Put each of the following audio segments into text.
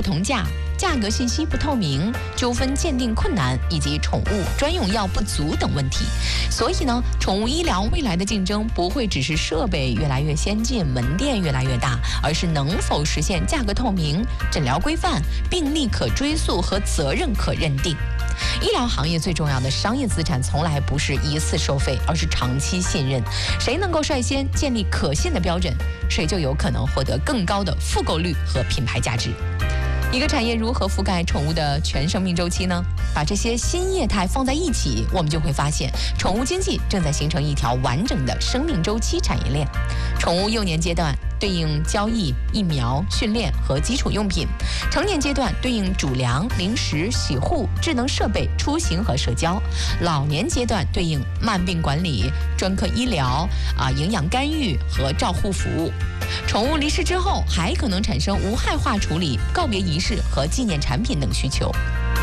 同价、价格信息不透明、纠纷鉴定困难以及宠物专用药不足等问题。所以呢，宠物医疗未来的竞争不会只是设备越来越先进、门店越来越大，而是能否实现价格透明、诊疗规范、病例可追溯和责任可认定。医疗行业最重要的商业资产从来不是一次收费，而是长期信任。谁能够率先建立可信的标准，谁就有可能获得更高的复购率和品牌价值。一个产业如何覆盖宠物的全生命周期呢？把这些新业态放在一起，我们就会发现，宠物经济正在形成一条完整的生命周期产业链。宠物幼年阶段对应交易、疫苗、训练和基础用品；成年阶段对应主粮、零食、洗护、智能设备、出行和社交；老年阶段对应慢病管理、专科医疗、营养干预和照护服务。宠物离世之后，还可能产生无害化处理、告别仪式和纪念产品等需求。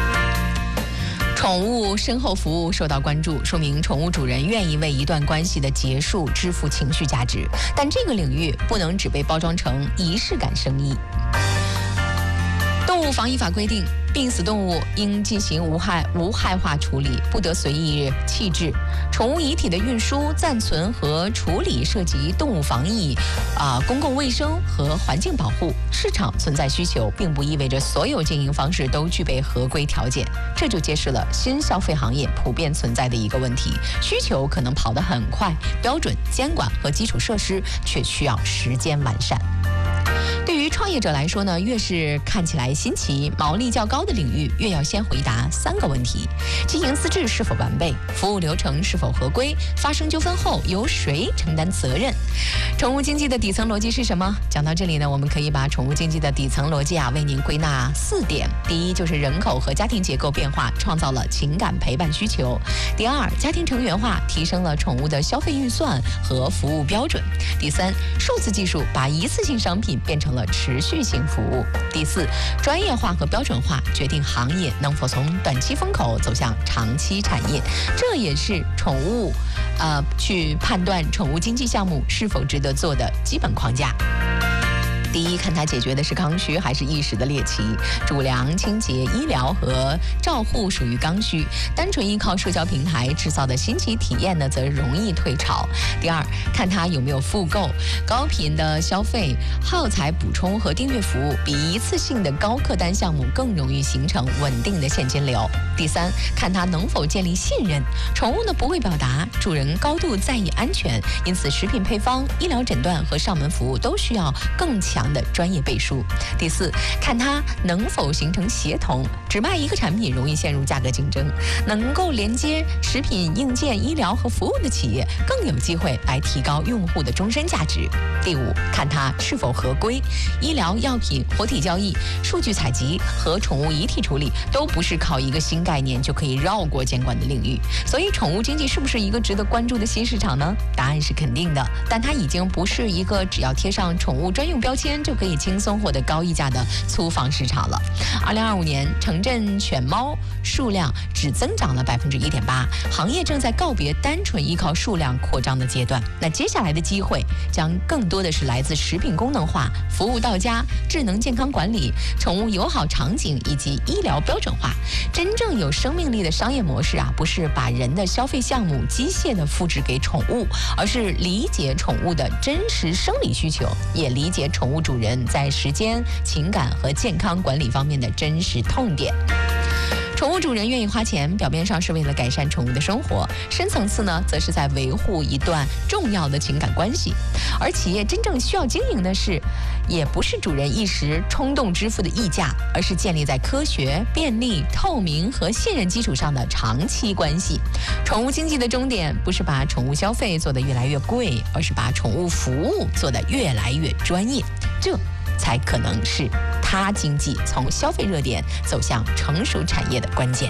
宠物身后服务受到关注，说明宠物主人愿意为一段关系的结束支付情绪价值，但这个领域不能只被包装成仪式感生意。动物防疫法规定，病死动物应进行无害化处理，不得随意弃置。宠物遗体的运输、暂存和处理涉及动物防疫、公共卫生和环境保护。市场存在需求，并不意味着所有经营方式都具备合规条件。这就揭示了新消费行业普遍存在的一个问题：需求可能跑得很快，标准、监管和基础设施却需要时间完善。对于创业者来说呢，越是看起来新奇、毛利较高的领域，越要先回答3个问题：经营资质是否完备，服务流程是否合规，发生纠纷后由谁承担责任。宠物经济的底层逻辑是什么？讲到这里呢，我们可以把宠物经济的底层逻辑为您归纳4点。第一，就是人口和家庭结构变化创造了情感陪伴需求；第二，家庭成员化提升了宠物的消费预算和服务标准；第三，数字技术把一次性商品变成了持续性服务；第四，专业化和标准化决定行业能否从短期风口走向长期产业。这也是宠物去判断宠物经济项目是否值得做的基本框架。第一，看它解决的是刚需还是一时的猎奇。主粮、清洁、医疗和照护属于刚需，单纯依靠社交平台制造的新奇体验呢，则容易退潮。第二，看它有没有复购，高频的消费、耗材补充和订阅服务，比一次性的高客单项目更容易形成稳定的现金流。第三，看它能否建立信任。宠物呢不会表达，主人高度在意安全，因此食品配方、医疗诊断和上门服务都需要更强的专业背书。第四，看它能否形成协同，只卖一个产品容易陷入价格竞争，能够连接食品、硬件、医疗和服务的企业更有机会来提高用户的终身价值。第五，看它是否合规。医疗药品、活体交易、数据采集和宠物遗体处理都不是靠一个新概念就可以绕过监管的领域，所以宠物经济是不是一个值得关注的新市场呢？答案是肯定的，但它已经不是一个只要贴上宠物专用标签就可以轻松获得高溢价的粗放市场了。2025年，城镇犬猫数量只增长了1.8%，行业正在告别单纯依靠数量扩张的阶段。那接下来的机会将更多的是来自食品功能化、服务到家、智能健康管理、宠物友好场景以及医疗标准化。真正有生命力的商业模式不是把人的消费项目机械的复制给宠物，而是理解宠物的真实生理需求，也理解宠物主人在时间、情感和健康管理方面的真实痛点。宠物主人愿意花钱，表面上是为了改善宠物的生活，深层次呢，则是在维护一段重要的情感关系。而企业真正需要经营的是，也不是主人一时冲动支付的溢价，而是建立在科学、便利、透明和信任基础上的长期关系。宠物经济的终点不是把宠物消费做得越来越贵，而是把宠物服务做得越来越专业。这才可能是它经济从消费热点走向成熟产业的关键。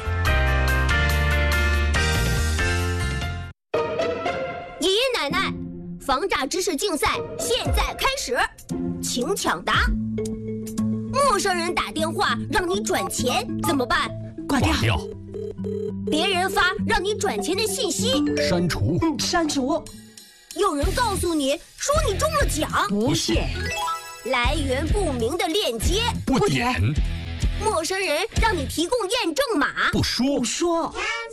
爷爷奶奶，防诈知识竞赛现在开始，请抢答。陌生人打电话让你转钱怎么办？ 挂掉。 别人发让你转钱的信息， 删除。 删除。 有人告诉你说你中了奖， 不信。 来源不明的链接， 不点。 陌生人让你提供验证码， 不说。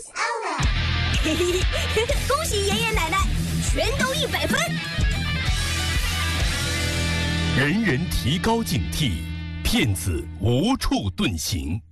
恭喜爷爷奶奶，全都100分。 人人提高警惕，骗子无处遁形。